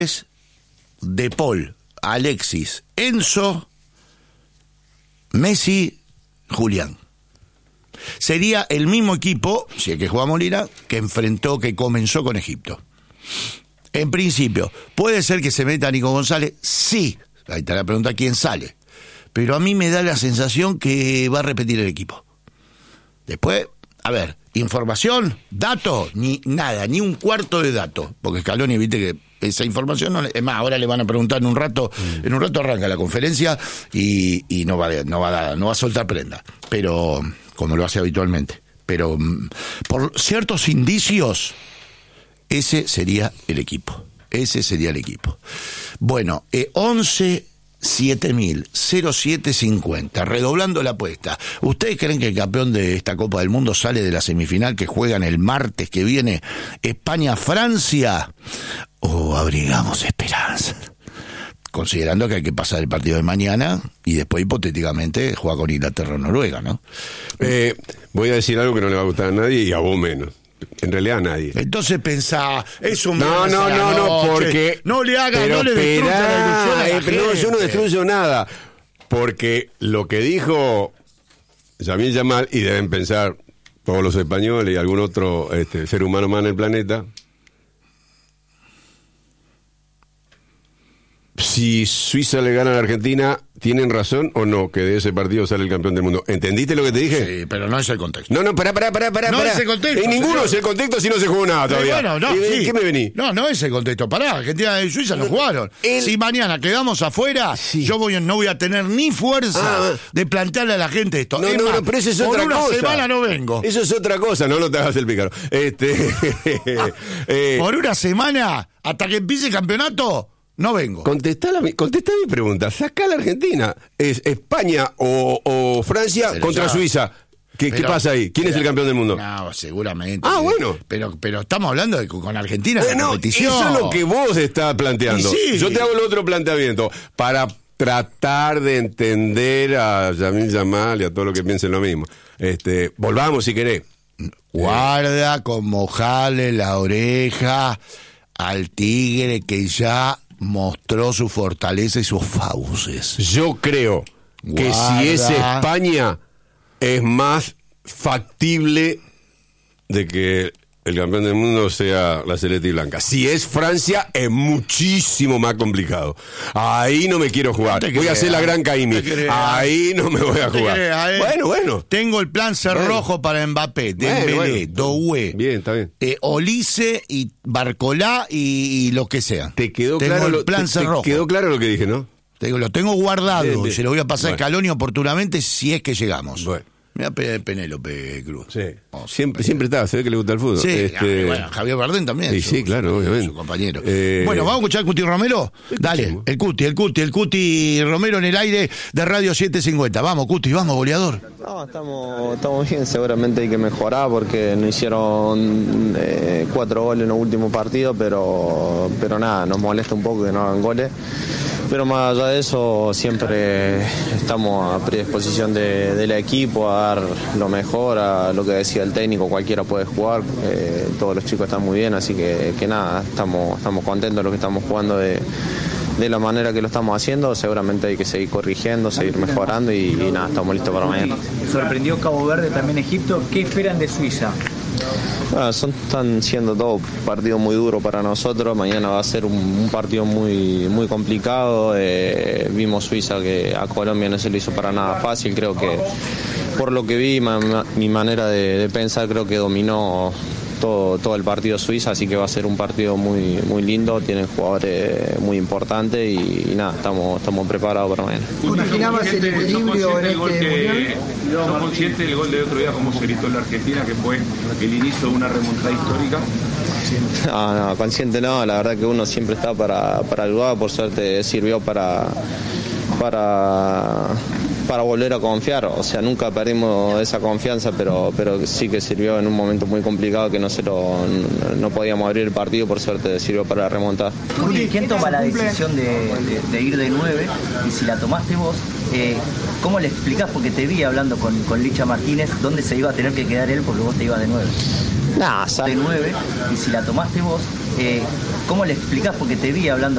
De Paul, Alexis, Enzo, Messi, Julián. Sería el mismo equipo, si es que juega Molina, que comenzó con Egipto. En principio, ¿puede ser que se meta Nico González? Sí. Ahí está la pregunta, ¿quién sale? Pero a mí me da la sensación que va a repetir el equipo. Después, a ver, información, dato, ni nada, ni un cuarto de dato. Porque Scaloni, viste que esa información, no, es más, ahora le van a preguntar en un rato arranca la conferencia y no va a soltar prenda. Pero, como lo hace habitualmente. Pero, por ciertos indicios, ese sería el equipo. Bueno, 11 7000 0750, redoblando la apuesta. ¿Ustedes creen que el campeón de esta Copa del Mundo sale de la semifinal que juegan el martes que viene España-Francia? ¿O abrigamos esperanza? Considerando que hay que pasar el partido de mañana y después hipotéticamente juega con Inglaterra o Noruega, ¿no? Voy a decir algo que no le va a gustar a nadie y a vos menos. En realidad a nadie. Entonces pensá, es un No, porque no le haga, no le destruya la ilusión a la gente. No, yo no destruyo nada. Porque lo que dijo Lamine Yamal, y deben pensar todos los españoles y algún otro ser humano más en el planeta, si Suiza le gana a la Argentina, ¿tienen razón o no que de ese partido sale el campeón del mundo? ¿Entendiste lo que te dije? Sí, pero no es el contexto. No, pará. No es el contexto. En ninguno es el contexto si no se jugó nada todavía. Bueno, no, sí. ¿Qué me vení? No es el contexto. Pará, Argentina y Suiza no jugaron. Si mañana quedamos afuera, sí, yo no voy a tener ni fuerza de plantearle a la gente esto. No, pero eso es otra cosa. Por una semana no vengo. Eso es otra cosa, no te hagas el pícaro. Por una semana, hasta que empiece el campeonato, no vengo. Contestá mi pregunta. Sacá a la Argentina. ¿Es España o Francia pero contra Suiza? ¿Qué pasa ahí? ¿Quién es el campeón del mundo? No, seguramente. Bueno. Pero estamos hablando de con Argentina en la competición. Eso es lo que vos estás planteando. Sí. Yo te hago el otro planteamiento. Para tratar de entender a Lamine Yamal y a todo lo que piensen lo mismo. Volvamos si querés. Guarda con mojarle la oreja al tigre que ya mostró su fortaleza y sus fauces. Yo creo que si es España es más factible de que el campeón del mundo sea la celeste y blanca. Si es Francia es muchísimo más complicado. Ahí no me quiero jugar. Voy a hacer la gran Caimi. Ahí no me voy a jugar. Bueno. Tengo el plan rojo para Mbappé, Dembélé, Doué. Bien, está bien. Olise y Barcolá y lo que sea. ¿Te quedó claro el plan rojo? Quedó claro lo que dije, ¿no? Lo tengo guardado. Bien. Se lo voy a pasar a Scaloni oportunamente si es que llegamos. Bueno. Mira Penélope Cruz. Sí. Siempre está, se ve que le gusta el fútbol. Sí, bueno, Javier Bardem también. Sí, claro, obviamente. Su compañero. Bueno, ¿vamos a escuchar al Cuti Romero? Dale, el Cuti Romero en el aire de Radio 750. Vamos, Cuti, vamos, goleador. No, estamos bien, seguramente hay que mejorar porque no hicieron 4 goles en los últimos partidos, pero nada, nos molesta un poco que no hagan goles. Pero más allá de eso, siempre estamos a predisposición del equipo a dar lo mejor, a lo que decía el técnico, cualquiera puede jugar, todos los chicos están muy bien, así que nada, estamos contentos de lo que estamos jugando de la manera que lo estamos haciendo. Seguramente hay que seguir corrigiendo, seguir mejorando y nada, estamos listos para mañana. Sorprendió Cabo Verde, también Egipto. ¿Qué esperan de Suiza? Están siendo todos partidos muy duros para nosotros. Mañana va a ser un partido muy complicado. Vimos Suiza que a Colombia no se le hizo para nada fácil. Creo que por lo que vi, mi manera de pensar, creo que dominó todo el partido Suiza, así que va a ser un partido muy lindo. Tienen jugadores muy importantes y nada, estamos preparados para mañana. ¿Imaginabas el equilibrio en este mundial? ¿Sos consciente del gol de otro día, como se gritó en la Argentina, que fue el inicio de una remontada histórica? No, consciente no, la verdad que uno siempre está para ayudar, por suerte sirvió para volver a confiar, o sea, nunca perdimos esa confianza, pero sí que sirvió en un momento muy complicado que no podíamos abrir el partido, por suerte sirvió para remontar. ¿Quién toma la decisión de ir de 9? Y si la tomaste vos, ¿cómo le explicás? Porque te vi hablando con Licha Martínez, ¿dónde se iba a tener que quedar él porque vos te ibas de 9? De 9, y si la tomaste vos, ¿cómo le explicás? Porque te vi hablando